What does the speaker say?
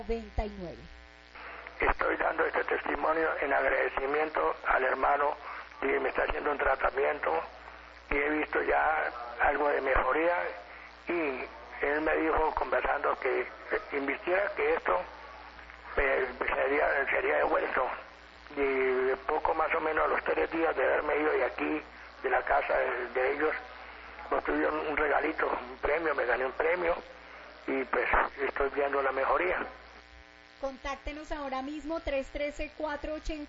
99. Estoy dando este testimonio en agradecimiento al hermano que me está haciendo un tratamiento y he visto ya algo de mejoría y él me dijo conversando que invirtiera que esto sería devuelto. Y poco más o menos a los 3 días de haberme ido de aquí, de la casa de ellos, me tuvieron un regalito, un premio, me gané un premio y pues estoy viendo la mejoría. Contáctenos ahora mismo 313-480